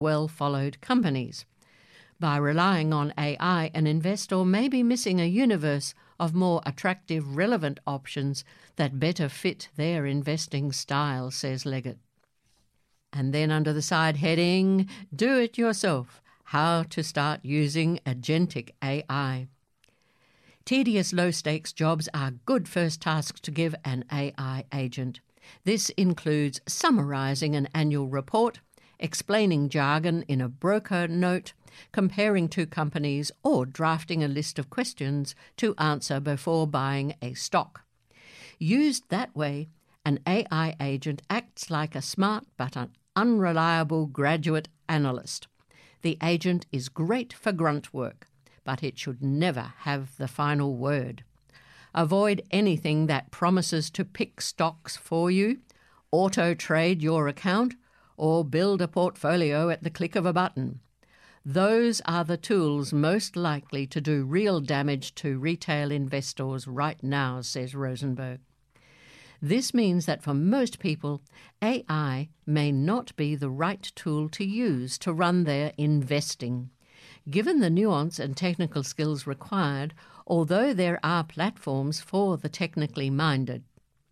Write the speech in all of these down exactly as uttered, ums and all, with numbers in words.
well-followed companies. By relying on A I, an investor may be missing a universe of more attractive, relevant options that better fit their investing style, says Leggett. And then under the side heading, Do It Yourself, How to Start Using Agentic A I. Tedious low-stakes jobs are good first tasks to give an A I agent. This includes summarising an annual report, explaining jargon in a broker note, comparing two companies, or drafting a list of questions to answer before buying a stock. Used that way, an A I agent acts like a smart but an unreliable graduate analyst. The agent is great for grunt work, but it should never have the final word. Avoid anything that promises to pick stocks for you, auto-trade your account, or build a portfolio at the click of a button. Those are the tools most likely to do real damage to retail investors right now, says Rosenberg. This means that for most people, A I may not be the right tool to use to run their investing. Given the nuance and technical skills required, although there are platforms for the technically minded.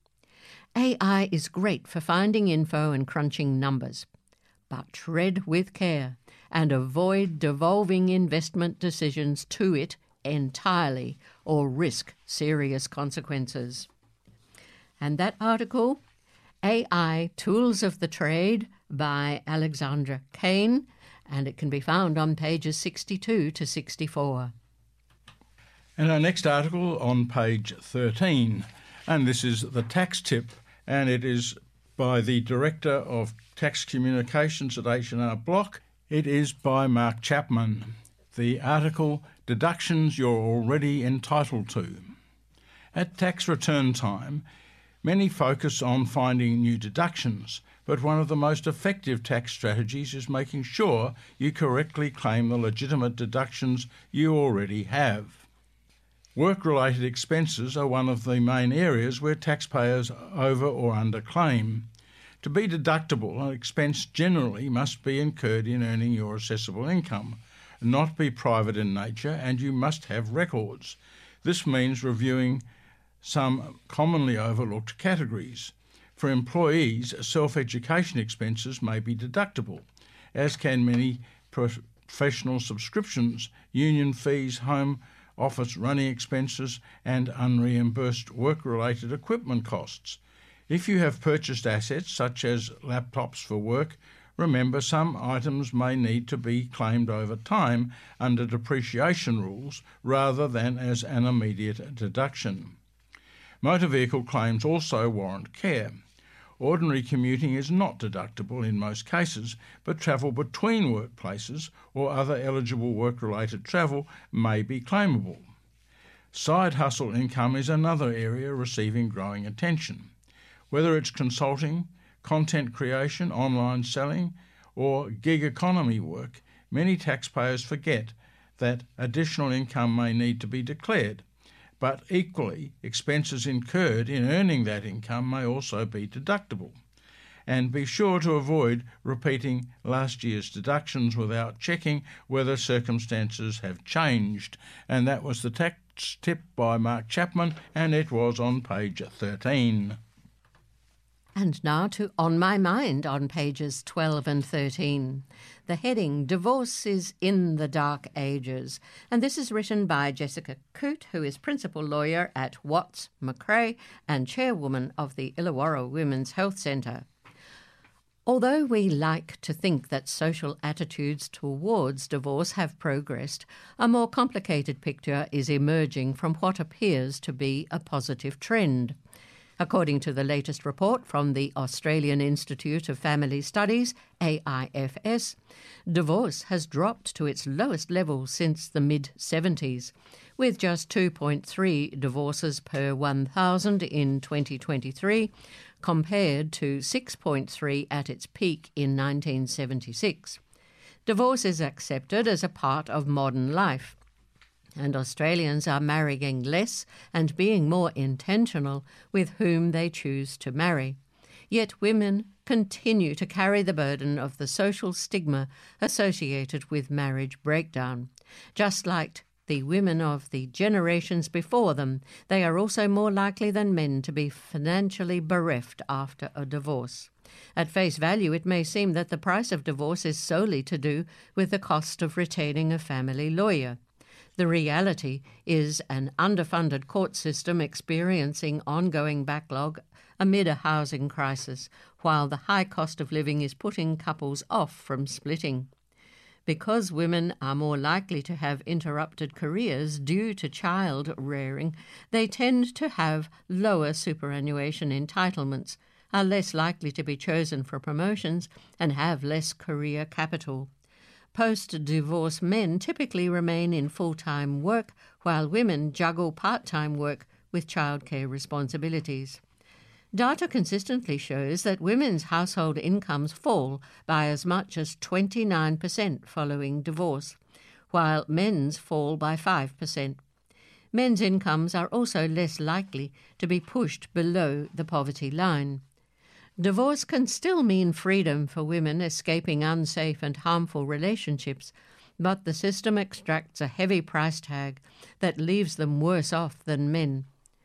A I is great for finding info and crunching numbers, but tread with care and avoid devolving investment decisions to it entirely or risk serious consequences. And that article, A I Tools of the Trade by Alexandra Kane, and it can be found on pages sixty-two to sixty-four. And our next article on page thirteen, and this is the tax tip, and it is by the Director of Tax Communications at H and R Block. It is by Mark Chapman. The article, Deductions You're Already Entitled to. At tax return time, many focus on finding new deductions, but one of the most effective tax strategies is making sure you correctly claim the legitimate deductions you already have. Work-related expenses are one of the main areas where taxpayers over or underclaim. To be deductible, an expense generally must be incurred in earning your assessable income, not be private in nature, and you must have records. This means reviewing some commonly overlooked categories. For employees, self-education expenses may be deductible, as can many professional subscriptions, union fees, home office running expenses, and unreimbursed work-related equipment costs. If you have purchased assets such as laptops for work, remember some items may need to be claimed over time under depreciation rules rather than as an immediate deduction. Motor vehicle claims also warrant care. Ordinary commuting is not deductible in most cases, but travel between workplaces or other eligible work-related travel may be claimable. Side hustle income is another area receiving growing attention. Whether it's consulting, content creation, online selling, or gig economy work, many taxpayers forget that additional income may need to be declared. But equally, expenses incurred in earning that income may also be deductible. And be sure to avoid repeating last year's deductions without checking whether circumstances have changed. And that was the tax tip by Mark Chapman, and it was on page thirteen. And now to On My Mind on pages twelve and thirteen. The heading, Divorce is in the Dark Ages. And this is written by Jessica Coote, who is principal lawyer at Watts McRae and chairwoman of the Illawarra Women's Health Centre. Although we like to think that social attitudes towards divorce have progressed, a more complicated picture is emerging from what appears to be a positive trend. According to the latest report from the Australian Institute of Family Studies, A I F S, divorce has dropped to its lowest level since the mid seventies, with just two point three divorces per one thousand in twenty twenty-three, compared to six point three at its peak in nineteen seventy-six. Divorce is accepted as a part of modern life, and Australians are marrying less and being more intentional with whom they choose to marry. Yet women continue to carry the burden of the social stigma associated with marriage breakdown. Just like the women of the generations before them, they are also more likely than men to be financially bereft after a divorce. At face value, it may seem that the price of divorce is solely to do with the cost of retaining a family lawyer. The reality is an underfunded court system experiencing ongoing backlog amid a housing crisis, while the high cost of living is putting couples off from splitting. Because women are more likely to have interrupted careers due to child rearing, they tend to have lower superannuation entitlements, are less likely to be chosen for promotions, and have less career capital. Post-divorce men typically remain in full-time work, while women juggle part-time work with childcare responsibilities. Data consistently shows that women's household incomes fall by as much as twenty-nine percent following divorce, while men's fall by five percent. Men's incomes are also less likely to be pushed below the poverty line. Divorce can still mean freedom for women escaping unsafe and harmful relationships, but the system extracts a heavy price tag that leaves them worse off than men.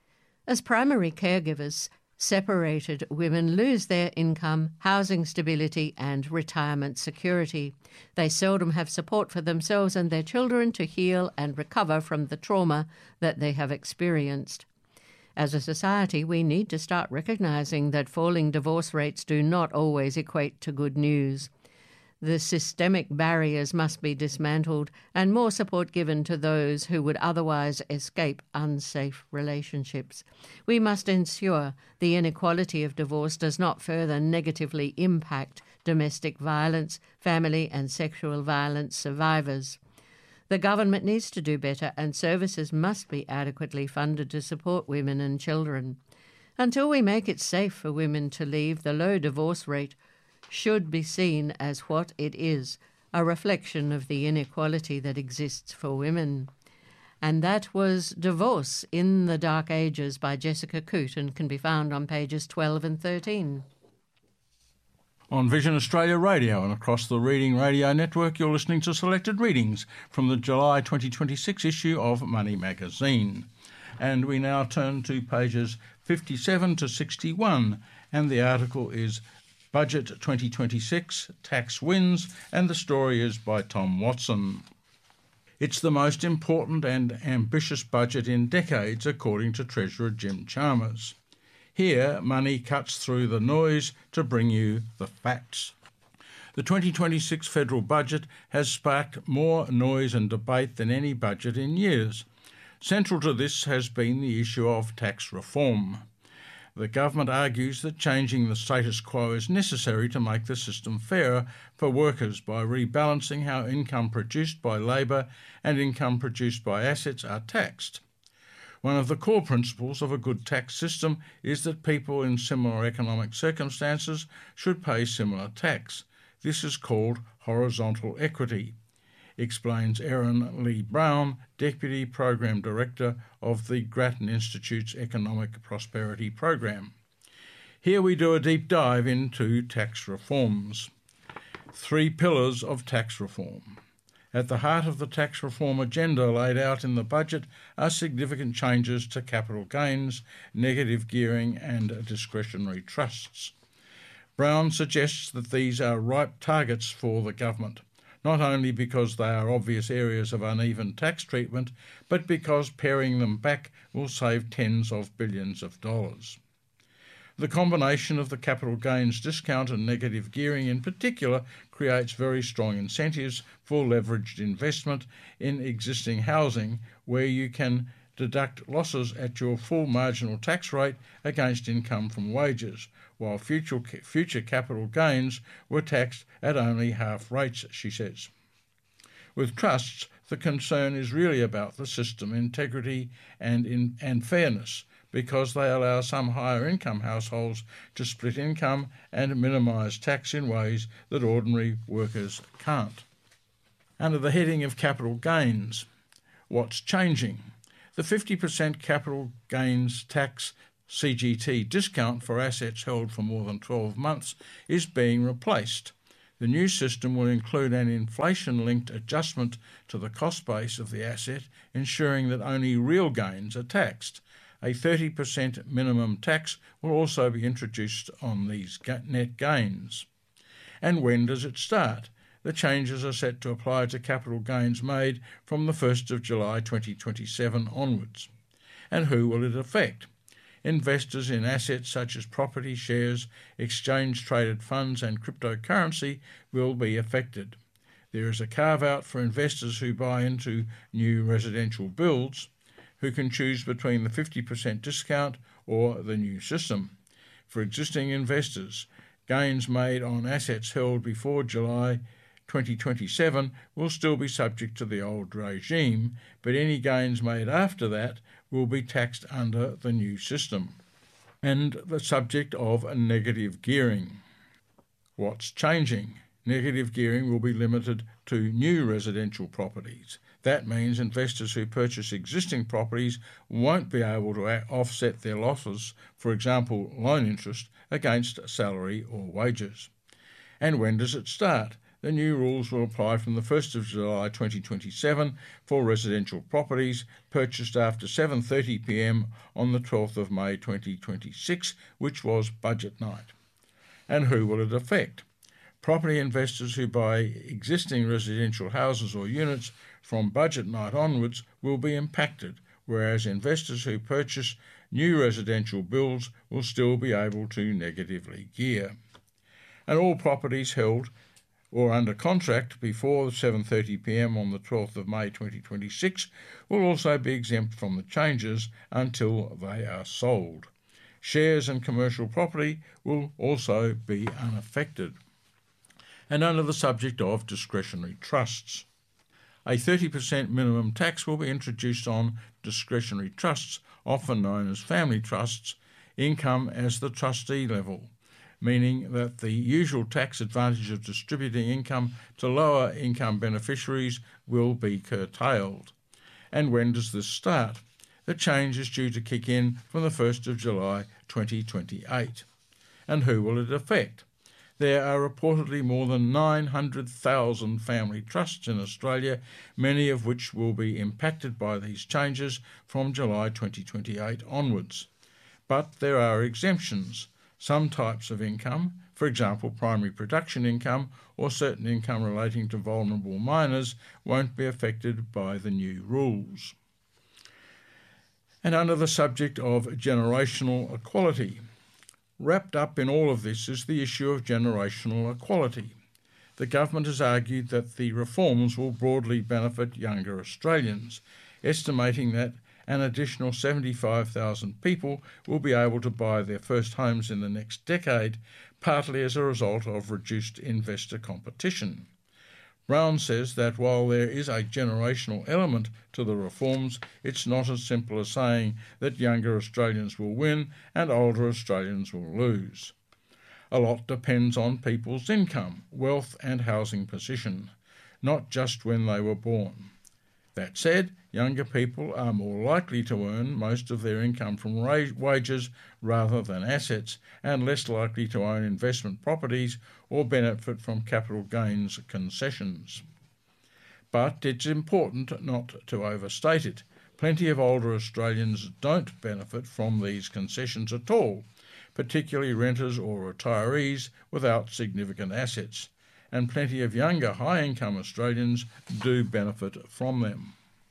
As primary caregivers, separated women lose their income, housing stability, and retirement security. They seldom have support for themselves and their children to heal and recover from the trauma that they have experienced. As a society, we need to start recognizing that falling divorce rates do not always equate to good news. The systemic barriers must be dismantled and more support given to those who would otherwise escape unsafe relationships. We must ensure the inequality of divorce does not further negatively impact domestic violence, family and sexual violence survivors. The government needs to do better, and services must be adequately funded to support women and children. Until we make it safe for women to leave, the low divorce rate should be seen as what it is, a reflection of the inequality that exists for women. And that was Divorce in the Dark Ages by Jessica Coote and can be found on pages twelve and thirteen. On Vision Australia Radio and across the Reading Radio Network, you're listening to selected readings from the July twenty twenty-six issue of Money Magazine. And we now turn to pages fifty-seven to sixty-one, and the article is Budget twenty twenty-six, Tax Wins, and the story is by Tom Watson. It's the most important and ambitious budget in decades, according to Treasurer Jim Chalmers. Here, money cuts through the noise to bring you the facts. The twenty twenty-six federal budget has sparked more noise and debate than any budget in years. Central to this has been the issue of tax reform. The government argues that changing the status quo is necessary to make the system fairer for workers by rebalancing how income produced by labour and income produced by assets are taxed. One of the core principles of a good tax system is that people in similar economic circumstances should pay similar tax. This is called horizontal equity, explains Erin Lee Brown, Deputy Program Director of the Grattan Institute's Economic Prosperity Program. Here we do a deep dive into tax reforms. Three pillars of tax reform. At the heart of the tax reform agenda laid out in the budget are significant changes to capital gains, negative gearing and discretionary trusts. Brown suggests that these are ripe targets for the government, not only because they are obvious areas of uneven tax treatment, but because paring them back will save tens of billions of dollars. The combination of the capital gains discount and negative gearing in particular creates very strong incentives for leveraged investment in existing housing, where you can deduct losses at your full marginal tax rate against income from wages, while future, future capital gains were taxed at only half rates, she says. With trusts, the concern is really about the system integrity and, in, and fairness, because they allow some higher income households to split income and minimise tax in ways that ordinary workers can't. Under the heading of capital gains, what's changing? The fifty percent capital gains tax C G T discount for assets held for more than twelve months is being replaced. The new system will include an inflation-linked adjustment to the cost base of the asset, ensuring that only real gains are taxed. A thirty percent minimum tax will also be introduced on these net gains. And when does it start? The changes are set to apply to capital gains made from the first of July twenty twenty-seven onwards. And who will it affect? Investors in assets such as property, shares, exchange-traded funds and cryptocurrency will be affected. There is a carve-out for investors who buy into new residential builds, who can choose between the fifty percent discount or the new system. For existing investors, gains made on assets held before July twenty twenty-seven will still be subject to the old regime, but any gains made after that will be taxed under the new system. And the subject of negative gearing. What's changing? Negative gearing will be limited to new residential properties. That means investors who purchase existing properties won't be able to offset their losses, for example, loan interest, against salary or wages. And when does it start? The new rules will apply from the first of July twenty twenty-seven for residential properties purchased after seven thirty p m on the twelfth of May twenty twenty-six, which was budget night. And who will it affect? Property investors who buy existing residential houses or units from budget night onwards will be impacted, whereas investors who purchase new residential builds will still be able to negatively gear. And all properties held or under contract before seven thirty p m on the twelfth of May twenty twenty-six will also be exempt from the changes until they are sold. Shares and commercial property will also be unaffected. And under the subject of discretionary trusts, a thirty percent minimum tax will be introduced on discretionary trusts, often known as family trusts, income as the trustee level, meaning that the usual tax advantage of distributing income to lower income beneficiaries will be curtailed. And when does this start? The change is due to kick in from the first of July twenty twenty-eight. And who will it affect? There are reportedly more than nine hundred thousand family trusts in Australia, many of which will be impacted by these changes from July twenty twenty-eight onwards. But there are exemptions. Some types of income, for example primary production income or certain income relating to vulnerable minors, won't be affected by the new rules. And under the subject of generational equality, wrapped up in all of this is the issue of generational equality. The government has argued that the reforms will broadly benefit younger Australians, estimating that an additional seventy-five thousand people will be able to buy their first homes in the next decade, partly as a result of reduced investor competition. Brown says that while there is a generational element to the reforms, it's not as simple as saying that younger Australians will win and older Australians will lose. A lot depends on people's income, wealth and housing position, not just when they were born. That said, younger people are more likely to earn most of their income from wages rather than assets, and less likely to own investment properties or benefit from capital gains concessions. But it's important not to overstate it. Plenty of older Australians don't benefit from these concessions at all, particularly renters or retirees without significant assets, and plenty of younger high-income Australians do benefit from them.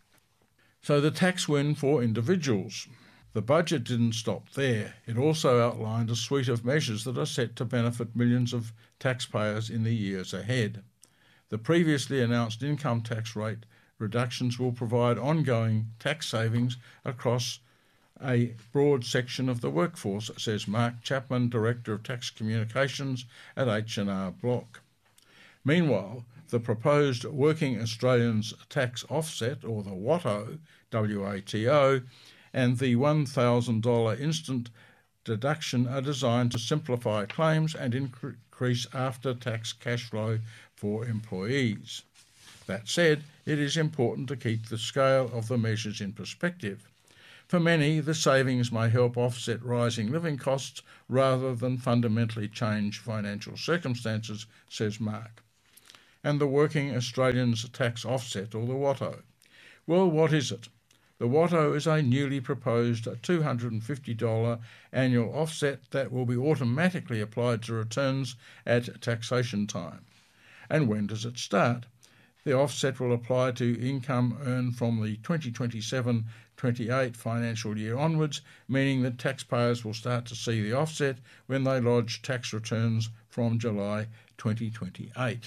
So the tax win for individuals. The budget didn't stop there. It also outlined a suite of measures that are set to benefit millions of taxpayers in the years ahead. The previously announced income tax rate reductions will provide ongoing tax savings across a broad section of the workforce, says Mark Chapman, Director of Tax Communications at H and R Block. Meanwhile, the proposed Working Australians Tax Offset, or the WATO, W A T O, and the one thousand dollars instant deduction are designed to simplify claims and increase after-tax cash flow for employees. That said, it is important to keep the scale of the measures in perspective. For many, the savings may help offset rising living costs rather than fundamentally change financial circumstances, says Mark. And the Working Australians Tax Offset, or the WATO. Well, what is it? The WATO is a newly proposed two hundred fifty dollars annual offset that will be automatically applied to returns at taxation time. And when does it start? The offset will apply to income earned from the twenty twenty-seven twenty-eight financial year onwards, meaning that taxpayers will start to see the offset when they lodge tax returns from July twenty twenty-eight.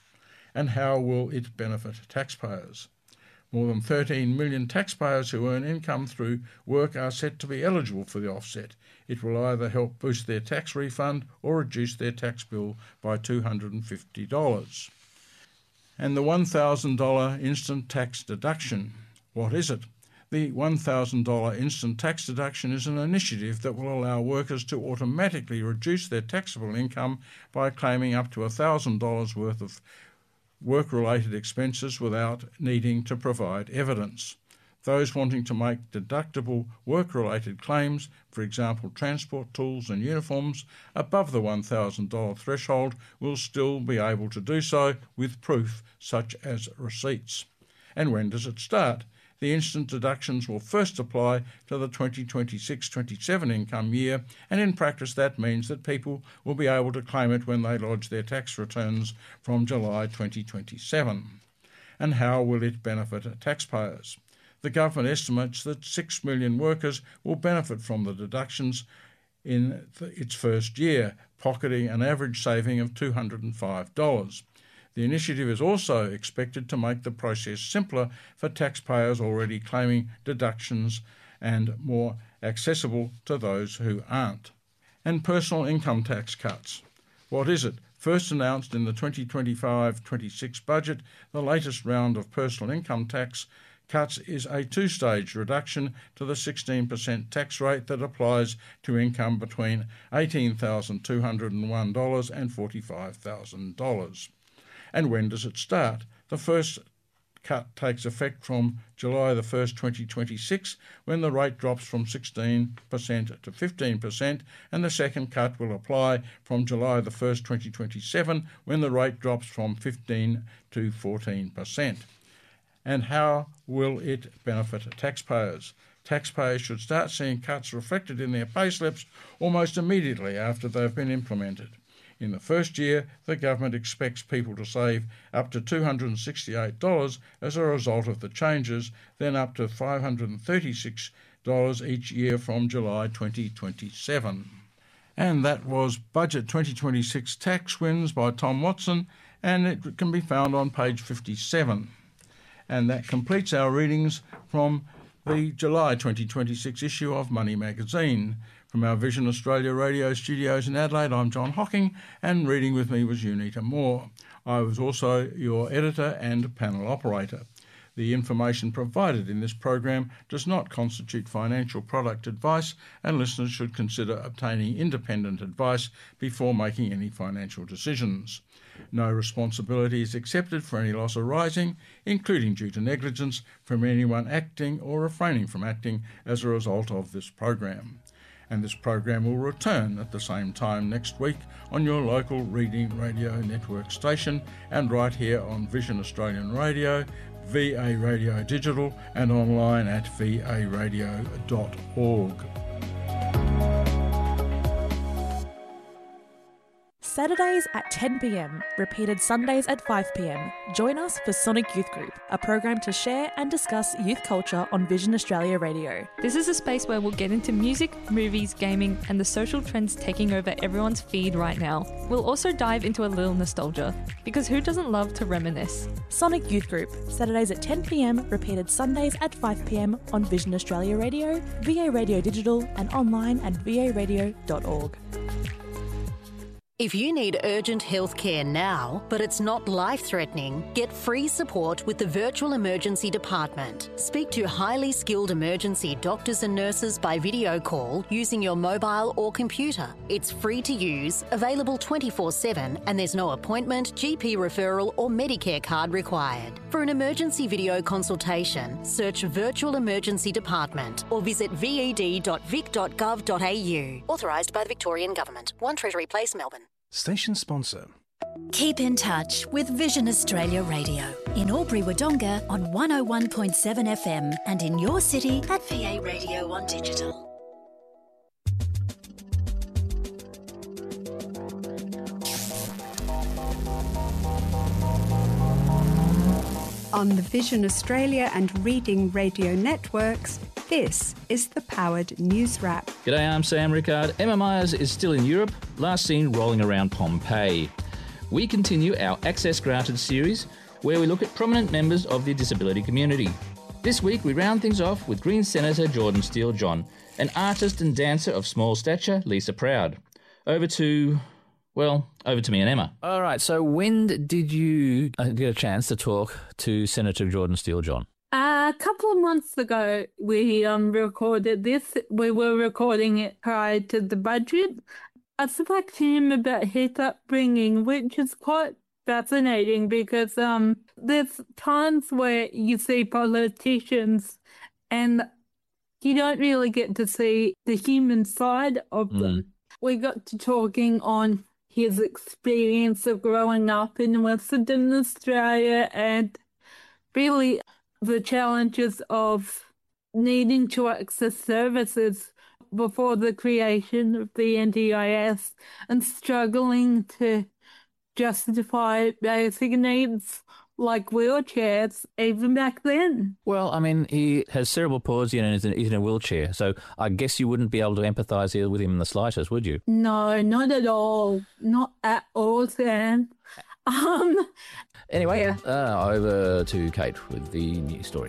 And how will it benefit taxpayers? More than thirteen million taxpayers who earn income through work are set to be eligible for the offset. It will either help boost their tax refund or reduce their tax bill by two hundred fifty dollars. And the one thousand dollars instant tax deduction. What is it? The one thousand dollars instant tax deduction is an initiative that will allow workers to automatically reduce their taxable income by claiming up to one thousand dollars worth of work-related expenses without needing to provide evidence. Those wanting to make deductible work-related claims, for example transport tools and uniforms, above the one thousand dollars threshold will still be able to do so with proof such as receipts. And when does it start? The instant deductions will first apply to the twenty twenty-six twenty-seven income year, and in practice that means that people will be able to claim it when they lodge their tax returns from July twenty twenty-seven. And how will it benefit taxpayers? The government estimates that six million workers will benefit from the deductions in its first year, pocketing an average saving of two hundred five dollars. The initiative is also expected to make the process simpler for taxpayers already claiming deductions and more accessible to those who aren't. And personal income tax cuts. What is it? First announced in the twenty twenty-five twenty-six budget, the latest round of personal income tax cuts is a two-stage reduction to the sixteen percent tax rate that applies to income between eighteen thousand two hundred one dollars and forty-five thousand dollars. And when does it start? The first cut takes effect from July the first, twenty twenty-six, when the rate drops from sixteen percent to fifteen percent, and the second cut will apply from July the first, twenty twenty-seven, when the rate drops from fifteen to fourteen percent. And how will it benefit taxpayers? Taxpayers should start seeing cuts reflected in their payslips almost immediately after they've been implemented. In the first year, the government expects people to save up to two hundred sixty-eight dollars as a result of the changes, then up to five hundred thirty-six dollars each year from July twenty twenty-seven. And that was Budget twenty twenty-six Tax Wins by Tom Watson, and it can be found on page fifty-seven. And that completes our readings from the July twenty twenty-six issue of Money Magazine. From our Vision Australia radio studios in Adelaide, I'm John Hocking, and reading with me was Unita Moore. I was also your editor and panel operator. The information provided in this program does not constitute financial product advice, and listeners should consider obtaining independent advice before making any financial decisions. No responsibility is accepted for any loss arising, including due to negligence, from anyone acting or refraining from acting as a result of this program. And this program will return at the same time next week on your local Reading Radio Network station, and right here on Vision Australian Radio, V A Radio Digital, and online at v a radio dot org. Saturdays at ten p m, repeated Sundays at five p m. Join us for Sonic Youth Group, a program to share and discuss youth culture on Vision Australia Radio. This is a space where we'll get into music, movies, gaming, and the social trends taking over everyone's feed right now. We'll also dive into a little nostalgia, because who doesn't love to reminisce? Sonic Youth Group, Saturdays at ten p m, repeated Sundays at five p m on Vision Australia Radio, V A Radio Digital, and online at v a radio dot org. If you need urgent health care now, but it's not life-threatening, get free support with the Virtual Emergency Department. Speak to highly skilled emergency doctors and nurses by video call using your mobile or computer. It's free to use, available twenty-four seven, and there's no appointment, G P referral or Medicare card required. For an emergency video consultation, search Virtual Emergency Department or visit v e d dot vic dot gov dot a u. Authorised by the Victorian Government. one Treasury Place, Melbourne. Station sponsor. Keep in touch with Vision Australia Radio in Albury-Wodonga on one oh one point seven F M and in your city at V A Radio on digital. On the Vision Australia and Reading Radio networks, this is the Powered News Wrap. G'day, I'm Sam Rickard. Emma Myers is still in Europe, last seen rolling around Pompeii. We continue our Access Granted series, where we look at prominent members of the disability community. This week we round things off with Greens Senator Jordan Steele-John, and artist and dancer of small stature, Lisa Proud. Over to... Well, over to me and Emma. All right, so when did you get a chance to talk to Senator Jordan Steele-John? Uh, a couple of months ago, we um recorded this. We were recording it prior to the budget. I spoke to him about his upbringing, which is quite fascinating because um there's times where you see politicians and you don't really get to see the human side of mm. them. We got to talking on his experience of growing up in Western Australia and really the challenges of needing to access services before the creation of the N D I S and struggling to justify basic needs like wheelchairs even back then. Well, I mean, he has cerebral palsy and is in, he's in a wheelchair, so I guess you wouldn't be able to empathise here with him in the slightest, would you? No, not at all. Not at all, Sam. Um, anyway, yeah. uh, over to Kate with the news story.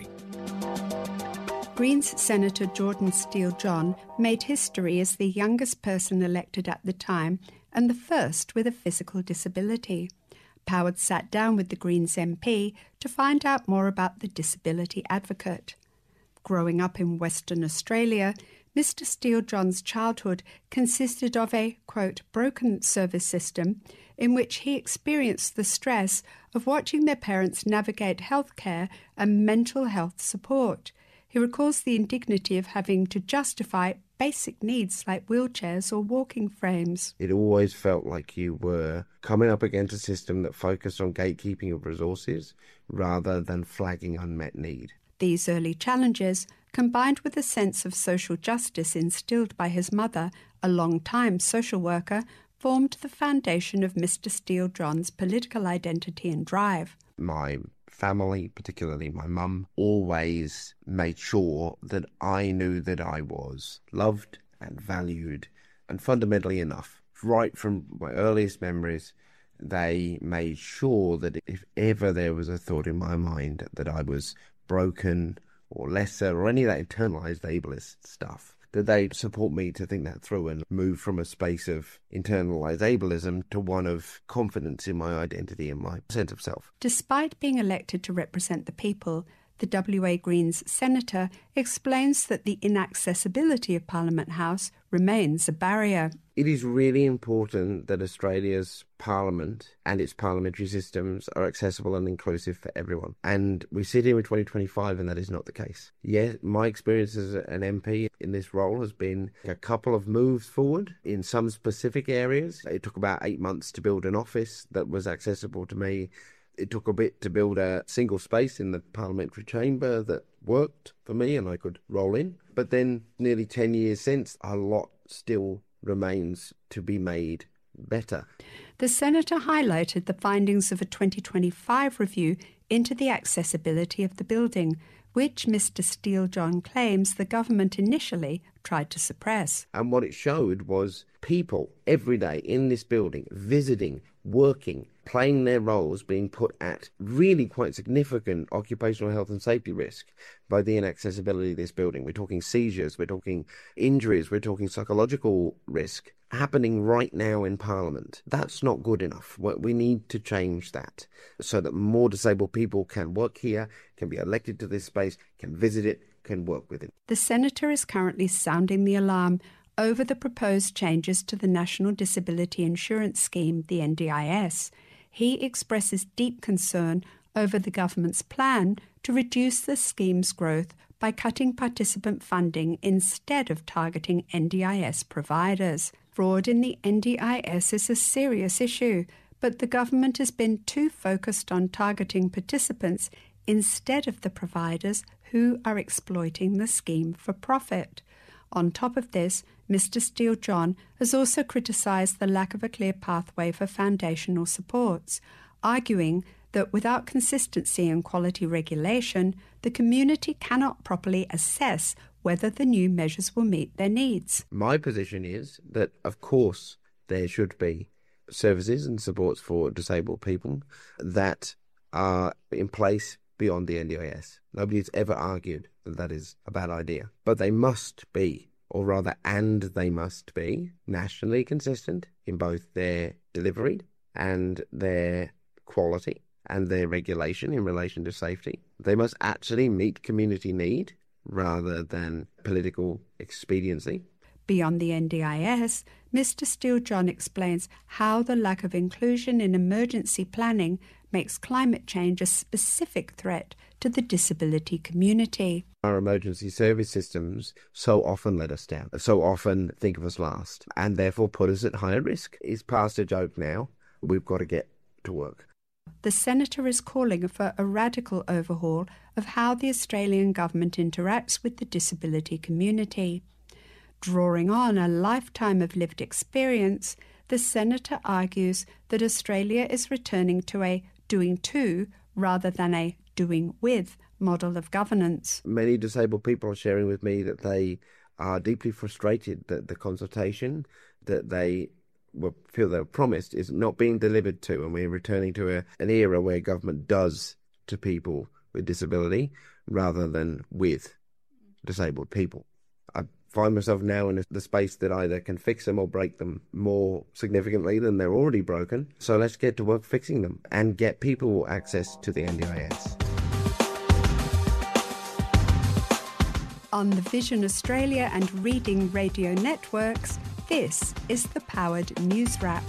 Greens Senator Jordan Steele-John made history as the youngest person elected at the time and the first with a physical disability. Powered sat down with the Greens M P to find out more about the disability advocate. Growing up in Western Australia, Mister Steele-John's childhood consisted of a, quote, broken service system in which he experienced the stress of watching their parents navigate healthcare and mental health support. He recalls the indignity of having to justify basic needs like wheelchairs or walking frames. It always felt like you were coming up against a system that focused on gatekeeping of resources rather than flagging unmet need. These early challenges, combined with a sense of social justice instilled by his mother, a long-time social worker, formed the foundation of Mister Steele-John's political identity and drive. My family, particularly my mum, always made sure that I knew that I was loved and valued and fundamentally enough. Right from my earliest memories, they made sure that if ever there was a thought in my mind that I was broken or lesser or any of that internalized ableist stuff, that they'd support me to think that through and move from a space of internalized ableism to one of confidence in my identity and my sense of self. Despite being elected to represent the people, the W A Greens senator explains that the inaccessibility of Parliament House remains a barrier. It is really important that Australia's parliament and its parliamentary systems are accessible and inclusive for everyone. And we sit here in twenty twenty-five and that is not the case. Yes, my experience as an M P in this role has been a couple of moves forward in some specific areas. It took about eight months to build an office that was accessible to me. It took a bit to build a single space in the parliamentary chamber that worked for me and I could roll in. But then nearly ten years since, a lot still remains to be made better. The senator highlighted the findings of a twenty twenty-five review into the accessibility of the building, which Mister Steele-John claims the government initially tried to suppress. And what it showed was people every day in this building, visiting, working, playing their roles being put at really quite significant occupational health and safety risk by the inaccessibility of this building. We're talking seizures, we're talking injuries, we're talking psychological risk happening right now in Parliament. That's not good enough. We need to change that so that more disabled people can work here, can be elected to this space, can visit it, can work with it. The Senator is currently sounding the alarm over the proposed changes to the National Disability Insurance Scheme, the N D I S. He expresses deep concern over the government's plan to reduce the scheme's growth by cutting participant funding instead of targeting N D I S providers. Fraud in the N D I S is a serious issue, but the government has been too focused on targeting participants instead of the providers who are exploiting the scheme for profit. On top of this, Mister Steele-John has also criticised the lack of a clear pathway for foundational supports, arguing that without consistency and quality regulation, the community cannot properly assess whether the new measures will meet their needs. My position is that, of course, there should be services and supports for disabled people that are in place beyond the N D I S. Nobody's ever argued that that is a bad idea. But they must be, or rather, and they must be, nationally consistent in both their delivery and their quality and their regulation in relation to safety. They must actually meet community need rather than political expediency. Beyond the N D I S, Mister Steele-John explains how the lack of inclusion in emergency planning makes climate change a specific threat to the disability community. Our emergency service systems so often let us down, so often think of us last, and therefore put us at higher risk. It's past a joke now. We've got to get to work. The Senator is calling for a radical overhaul of how the Australian government interacts with the disability community. Drawing on a lifetime of lived experience, the Senator argues that Australia is returning to a doing to rather than a doing with model of governance. Many disabled people are sharing with me that they are deeply frustrated that the consultation that they were, feel they were promised is not being delivered to, and we're returning to a, an era where government does to people with disability rather than with disabled people. I find myself now in the space that either can fix them or break them more significantly than they're already broken. So let's get to work fixing them and get people access to the N D I S. On the Vision Australia and Reading Radio networks, this is the Powered News Wrap.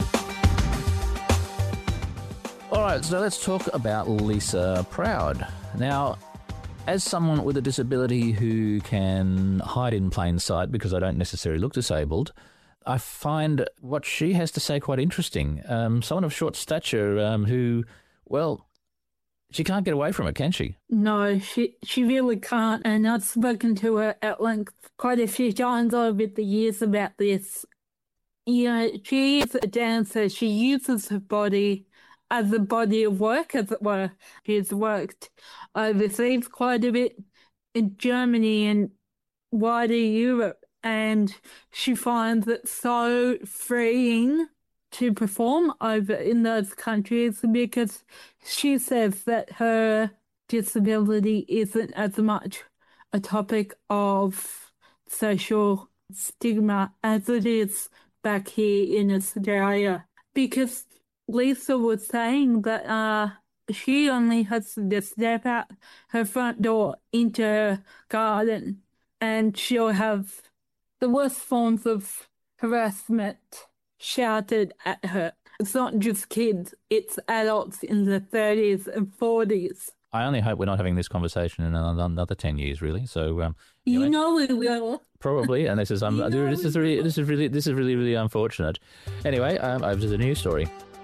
All right, so let's talk about Lisa Proud. Now, as someone with a disability who can hide in plain sight because I don't necessarily look disabled, I find what she has to say quite interesting. Um, someone of short stature um, who, well, she can't get away from it, can she? No, she she really can't, and I've spoken to her at length quite a few times over the years about this. You know, she is a dancer. She uses her body as a body of work, as it were. She's worked overseas quite a bit in Germany and wider Europe, and she finds it so freeing to perform over in those countries because she says that her disability isn't as much a topic of social stigma as it is back here in Australia. Because Lisa was saying that uh, she only has to step out her front door into her garden and she'll have the worst forms of harassment shouted at her. It's not just kids, it's adults in the thirties and forties. I only hope we're not having this conversation in another ten years, really. So, um, you anyway, know we will. Probably, and this is um, this is really, this is really, this is really, really unfortunate. Anyway, um, over to the news story.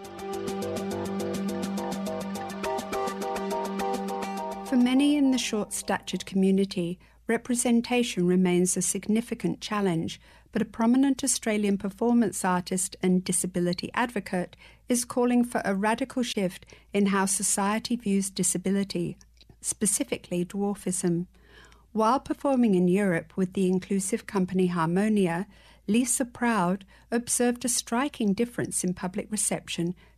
For many in the short-statured community, representation remains a significant challenge, but a prominent Australian performance artist and disability advocate is calling for a radical shift in how society views disability, specifically dwarfism. While performing in Europe with the inclusive company Harmonia, Lisa Proud observed a striking difference in public reception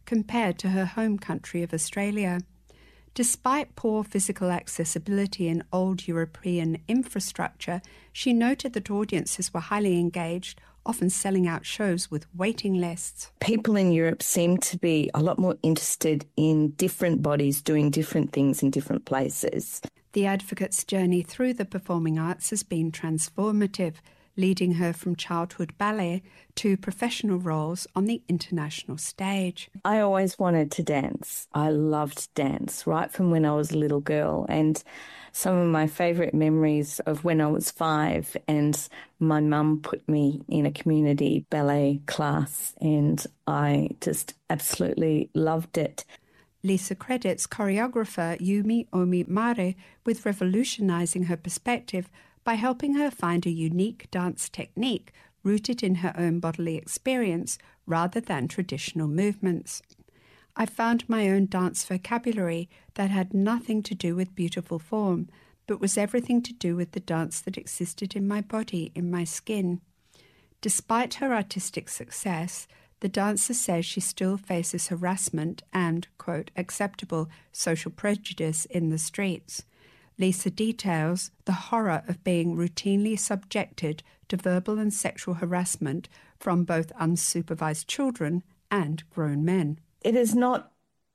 compared to her home country of Australia. Despite poor physical accessibility in old European infrastructure, she noted that audiences were highly engaged, often selling out shows with waiting lists. People in Europe seem to be a lot more interested in different bodies doing different things in different places. The advocate's journey through the performing arts has been transformative, leading her from childhood ballet to professional roles on the international stage. I always wanted to dance. I loved dance right from when I was a little girl, and some of my favourite memories of when I was five and my mum put me in a community ballet class, and I just absolutely loved it. Lisa credits choreographer Yumi Omi Mare with revolutionising her perspective by helping her find a unique dance technique rooted in her own bodily experience rather than traditional movements. I found my own dance vocabulary that had nothing to do with beautiful form, but was everything to do with the dance that existed in my body, in my skin. Despite her artistic success, the dancer says she still faces harassment and, quote, acceptable social prejudice in the streets. Lisa details the horror of being routinely subjected to verbal and sexual harassment from both unsupervised children and grown men. It is not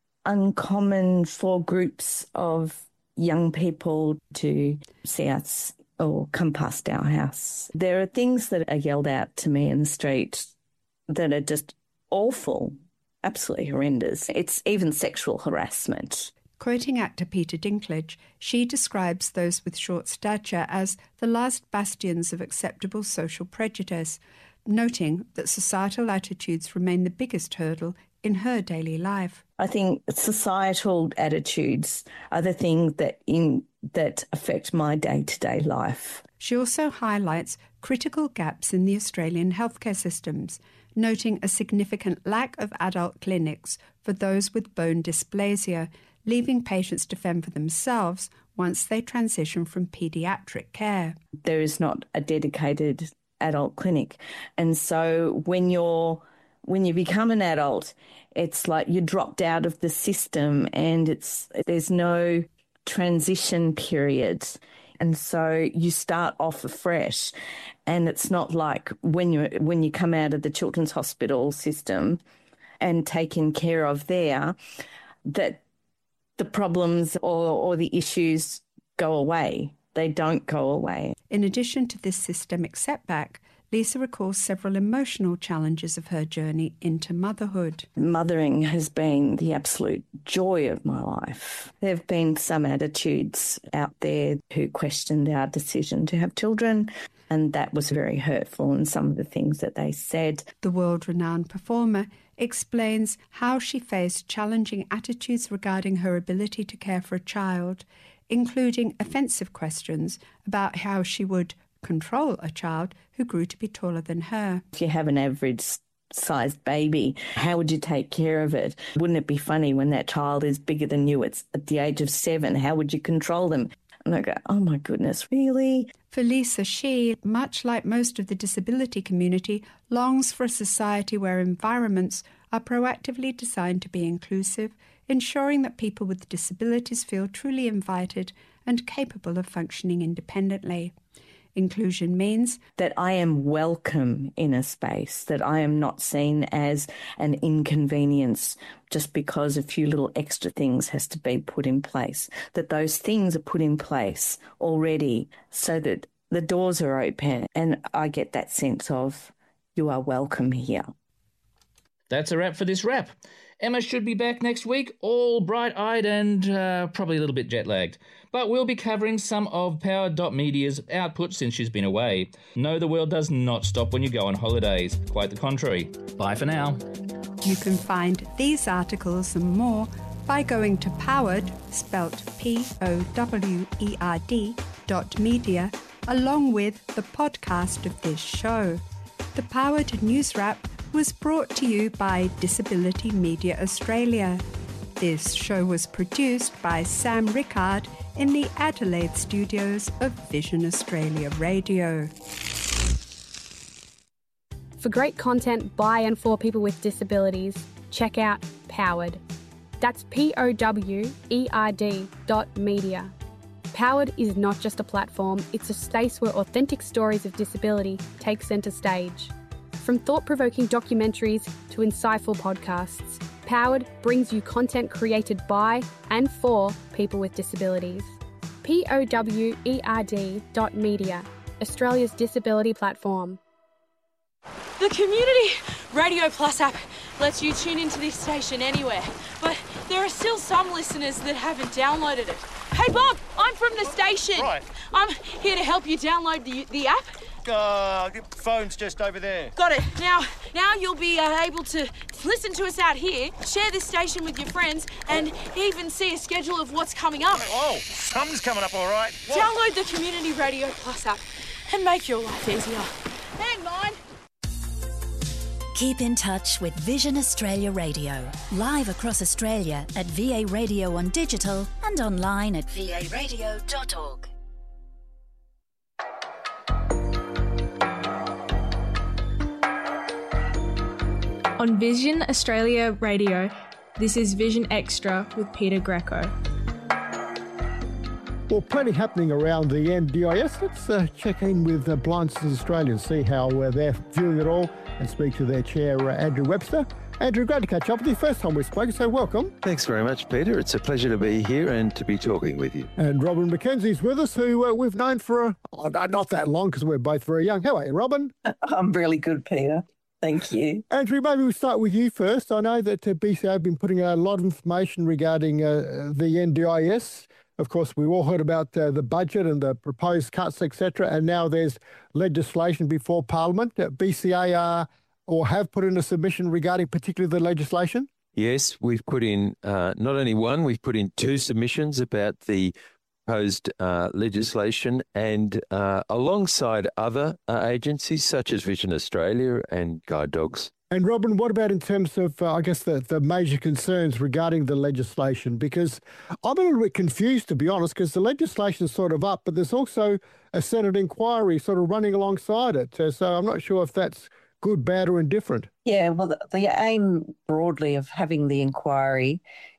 uncommon for groups of young people to see us or come past our house. There are things that are yelled out to me in the street that are just awful, absolutely horrendous. It's even sexual harassment. Quoting actor Peter Dinklage, she describes those with short stature as the last bastions of acceptable social prejudice, noting that societal attitudes remain the biggest hurdle in her daily life. I think societal attitudes are the things that in that affect my day-to-day life. She also highlights critical gaps in the Australian healthcare systems, noting a significant lack of adult clinics for those with bone dysplasia, leaving patients to fend for themselves once they transition from paediatric care. There is not a dedicated adult clinic. And so when you're when you become an adult, it's like you're dropped out of the system and it's there's no transition period. And so you start off afresh. And it's not like when you when you come out of the children's hospital system and taken care of there, that the problems or, or the issues go away. They don't go away. In addition to this systemic setback, Lisa recalls several emotional challenges of her journey into motherhood. Mothering has been the absolute joy of my life. There have been some attitudes out there who questioned our decision to have children, and that was very hurtful in some of the things that they said. The world-renowned performer explains how she faced challenging attitudes regarding her ability to care for a child, including offensive questions about how she would control a child who grew to be taller than her. If you have an average-sized baby, how would you take care of it? Wouldn't it be funny when that child is bigger than you? It's at the age of seven. How would you control them? And I go, oh my goodness, really? For Lisa, she, much like most of the disability community, longs for a society where environments are proactively designed to be inclusive, ensuring that people with disabilities feel truly invited and capable of functioning independently. Inclusion means that I am welcome in a space, that I am not seen as an inconvenience just because a few little extra things has to be put in place, that those things are put in place already so that the doors are open and I get that sense of you are welcome here. That's a wrap for this wrap. Emma should be back next week, all bright-eyed and uh, probably a little bit jet-lagged. But we'll be covering some of Power dot Media's output since she's been away. No, the world does not stop when you go on holidays. Quite the contrary. Bye for now. You can find these articles and more by going to Powered, spelt P O W E R D, dot media, along with the podcast of this show. The Powered News Wrap was brought to you by Disability Media Australia. This show was produced by Sam Rickard in the Adelaide studios of Vision Australia Radio. For great content by and for people with disabilities, check out Powered. That's P O W E R D dot media. Powered is not just a platform, it's a space where authentic stories of disability take centre stage. From thought-provoking documentaries to insightful podcasts, Powered brings you content created by and for people with disabilities. P O W E R D dot media, Australia's disability platform. The Community Radio Plus app lets you tune into this station anywhere, but there are still some listeners that haven't downloaded it. Hey Bob, I'm from the station. Right. I'm here to help you download the the app. Uh, the phone's just over there. Got it. Now, now you'll be uh, able to listen to us out here, share this station with your friends, and even see a schedule of what's coming up. Oh, something's coming up all right. What? Download the Community Radio Plus app and make your life easier. Hang on. Keep in touch with Vision Australia Radio, live across Australia at V A Radio on digital and online at v a radio dot org. On Vision Australia Radio, this is Vision Extra with Peter Greco. Well, plenty happening around the N D I S. Let's uh, check in with uh, Blind Citizens Australia and see how uh, they're viewing it all and speak to their chair, uh, Andrew Webster. Andrew, great to catch up with you. First time we've spoken, so welcome. Thanks very much, Peter. It's a pleasure to be here and to be talking with you. And Robin McKenzie's with us, who uh, we've known for uh, oh, not that long because we're both very young. How are you, Robin? I'm really good, Peter. Thank you. Andrew, maybe we'll start with you first. I know that uh, B C A have been putting out a lot of information regarding uh, the N D I S. Of course, we all heard about uh, the budget and the proposed cuts, et cetera, and now there's legislation before Parliament. Uh, B C A are or have put in a submission regarding particularly the legislation? Yes, we've put in uh, not only one, we've put in two submissions about the proposed uh, legislation and uh, alongside other uh, agencies such as Vision Australia and Guide Dogs. And Robin, what about in terms of, uh, I guess, the, the major concerns regarding the legislation? Because I'm a little bit confused, to be honest, because the legislation's sort of up, but there's also a Senate inquiry sort of running alongside it. So, so I'm not sure if that's good, bad or indifferent. Yeah, well, the, the aim broadly of having the inquiry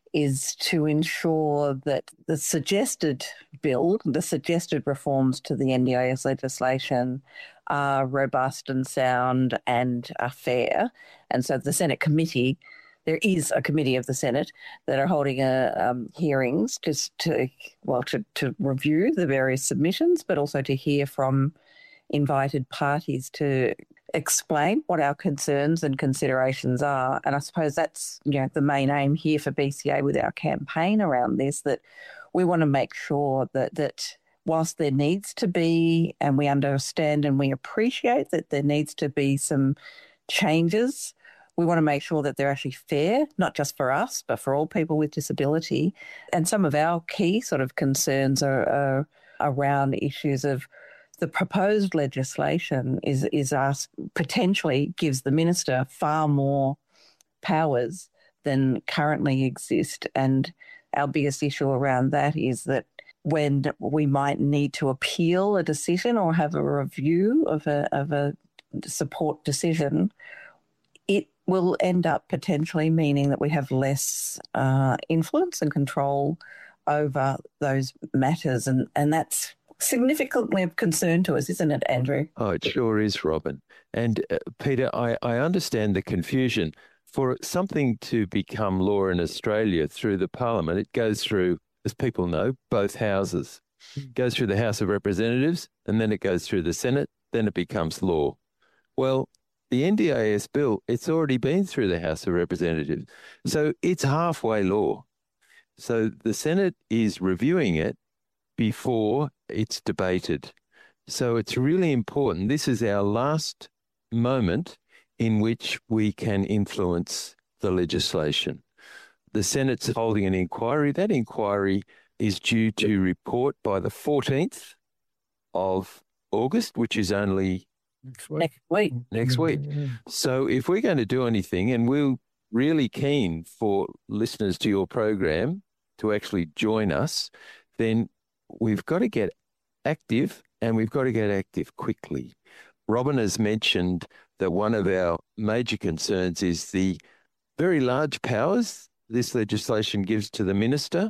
is to ensure that the suggested bill, the suggested reforms to the N D I S legislation are robust and sound and are fair. And so the Senate committee, there is a committee of the Senate that are holding a, um, hearings just to, well, to, to review the various submissions, but also to hear from invited parties to explain what our concerns and considerations are. And I suppose that's, you know, the main aim here for B C A with our campaign around this, that we want to make sure that that whilst there needs to be, and we understand and we appreciate that there needs to be some changes, we want to make sure that they're actually fair, not just for us, but for all people with disability. And some of our key sort of concerns are, are around issues of the proposed legislation is is asked, potentially gives the minister far more powers than currently exist. And our biggest issue around that is that when we might need to appeal a decision or have a review of a of a support decision, it will end up potentially meaning that we have less uh, influence and control over those matters. And, and that's significantly of concern to us, isn't it, Andrew? Oh, it sure is, Robin. And uh, Peter, I, I understand the confusion. For something to become law in Australia through the Parliament, it goes through, as people know, both houses. It goes through the House of Representatives and then it goes through the Senate, then it becomes law. Well, the N D I S bill, it's already been through the House of Representatives. So it's halfway law. So the Senate is reviewing it before it's debated. So it's really important. This is our last moment in which we can influence the legislation. The Senate's holding an inquiry. That inquiry is due to report by the fourteenth of August, which is only next week. Next week. Next week. So if we're going to do anything, and we're really keen for listeners to your program to actually join us, then we've got to get active, and we've got to get active quickly. Robin has mentioned that one of our major concerns is the very large powers this legislation gives to the minister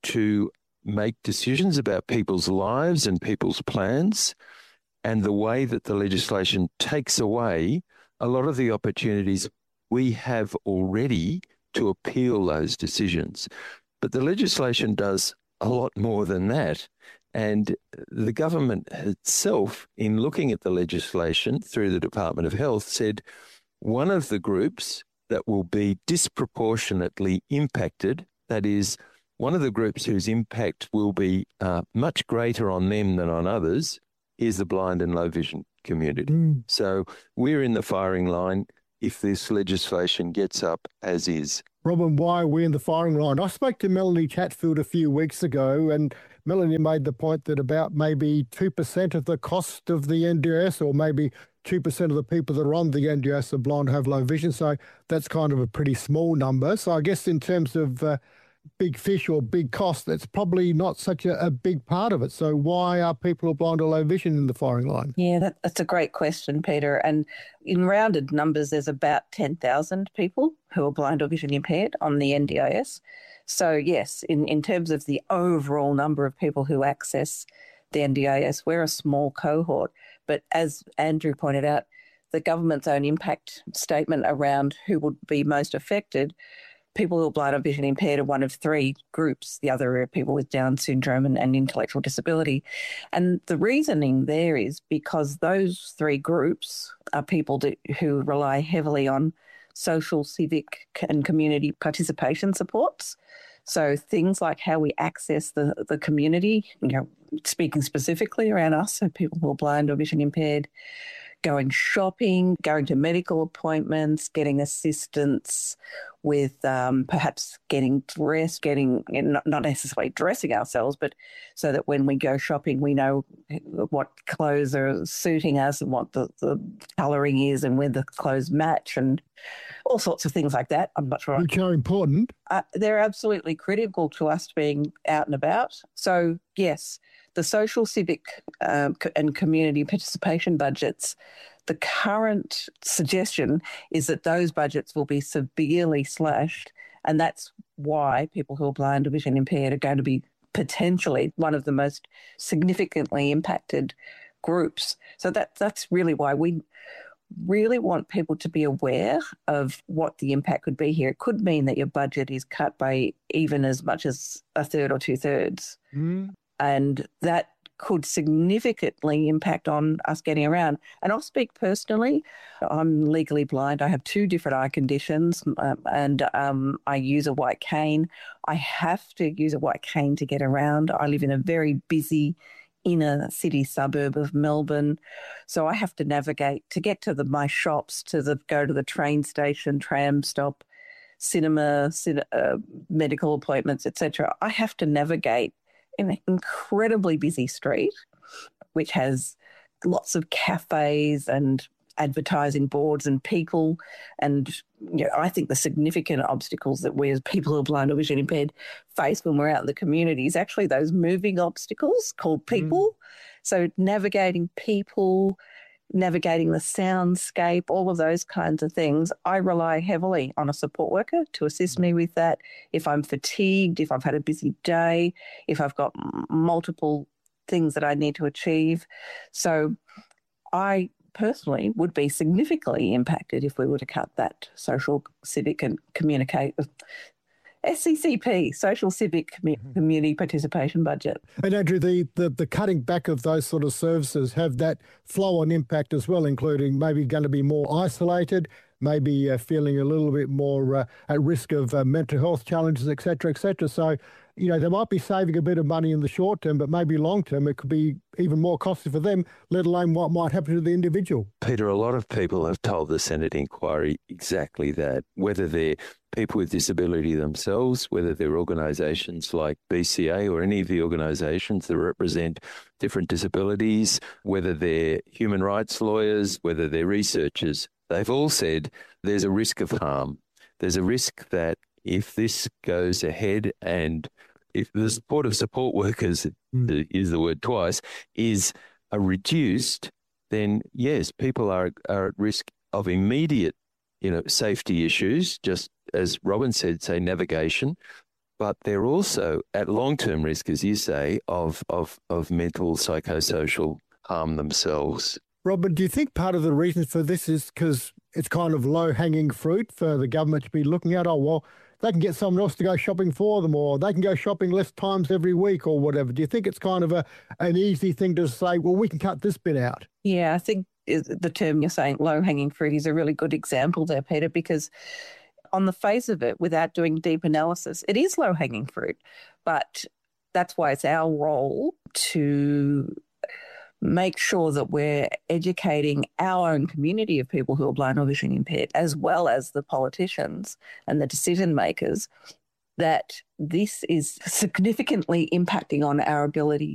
to make decisions about people's lives and people's plans, and the way that the legislation takes away a lot of the opportunities we have already to appeal those decisions. But the legislation does a lot more than that. And the government itself, in looking at the legislation through the Department of Health, said one of the groups that will be disproportionately impacted, that is, one of the groups whose impact will be uh, much greater on them than on others, is the blind and low vision community. Mm. So we're in the firing line if this legislation gets up as is. Robin, why are we in the firing line? I spoke to Melanie Chatfield a few weeks ago, and Melanie made the point that about maybe two percent of the cost of the N D I S, or maybe two percent of the people that are on the N D I S are blind or have low vision. So that's kind of a pretty small number. So I guess in terms of uh, big fish or big cost, that's probably not such a, a big part of it. So why are people who are blind or low vision in the firing line? Yeah, that, that's a great question, Peter. And in rounded numbers, there's about ten thousand people who are blind or vision impaired on the N D I S. So yes, in, in terms of the overall number of people who access the N D I S, we're a small cohort. But as Andrew pointed out, the government's own impact statement around who would be most affected, people who are blind or vision impaired are one of three groups. The other are people with Down syndrome and, and intellectual disability. And the reasoning there is because those three groups are people to, who rely heavily on social, civic and community participation supports. So things like how we access the, the community, you know, speaking specifically around us, so people who are blind or vision impaired, going shopping, going to medical appointments, getting assistance with um, perhaps getting dressed, getting, you know, not, not necessarily dressing ourselves, but so that when we go shopping, we know what clothes are suiting us and what the, the colouring is and where the clothes match and all sorts of things like that. I'm not sure. Which are important. Uh, they're absolutely critical to us being out and about. So, yes, the social, civic um, and community participation budgets, the current suggestion is that those budgets will be severely slashed, and that's why people who are blind or vision impaired are going to be potentially one of the most significantly impacted groups. So that that's really why we really want people to be aware of what the impact could be here. It could mean that your budget is cut by even as much as a third or two-thirds. Mm. And that could significantly impact on us getting around. And I'll speak personally. I'm legally blind. I have two different eye conditions um, and um, I use a white cane. I have to use a white cane to get around. I live in a very busy inner city suburb of Melbourne. So I have to navigate to get to the, my shops, to the go to the train station, tram stop, cinema, cin- uh, medical appointments, et cetera. I have to navigate in an incredibly busy street, which has lots of cafes and advertising boards and people. And you know, I think the significant obstacles that we as people who are blind or vision impaired face when we're out in the community is actually those moving obstacles called people. Mm. So navigating people, navigating the soundscape, all of those kinds of things. I rely heavily on a support worker to assist me with that. If I'm fatigued, if I've had a busy day, if I've got m- multiple things that I need to achieve. So I personally would be significantly impacted if we were to cut that social, civic and communicate S C C P, Social Civic Com- Community Participation Budget. And Andrew, the, the, the cutting back of those sort of services have that flow-on impact as well, including maybe going to be more isolated, maybe uh, feeling a little bit more uh, at risk of uh, mental health challenges, et cetera, et cetera. So, you know, they might be saving a bit of money in the short term, but maybe long term it could be even more costly for them, let alone what might happen to the individual. Peter, a lot of people have told the Senate inquiry exactly that, whether they're people with disability themselves, whether they're organisations like B C A or any of the organisations that represent different disabilities, whether they're human rights lawyers, whether they're researchers. They've all said there's a risk of harm. There's a risk that if this goes ahead and if the support of support workers, mm. to use the word twice, is uh, reduced, then yes, people are, are at risk of immediate, you know, safety issues, just as Robin said, say navigation, but they're also at long-term risk, as you say, of of of mental psychosocial harm themselves. Robin, do you think part of the reason for this is because it's kind of low-hanging fruit for the government to be looking at? Oh, well, they can get someone else to go shopping for them, or they can go shopping less times every week or whatever. Do you think it's kind of a an easy thing to say, well, we can cut this bit out? Yeah, I think the term you're saying, low-hanging fruit, is a really good example there, Peter, because on the face of it, without doing deep analysis, it is low-hanging fruit. But that's why it's our role to make sure that we're educating our own community of people who are blind or vision impaired, as well as the politicians and the decision makers, that this is significantly impacting on our ability